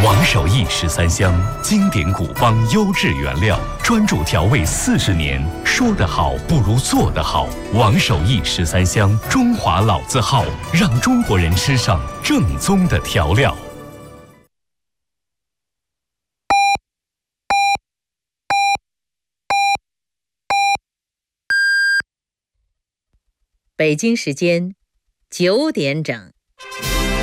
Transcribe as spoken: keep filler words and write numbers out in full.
王守义十三香，经典古方，优质原料，专注调味四十年。说得好不如做得好。王守义十三香，中华老字号，让中国人吃上正宗的调料。 北京时间九点整。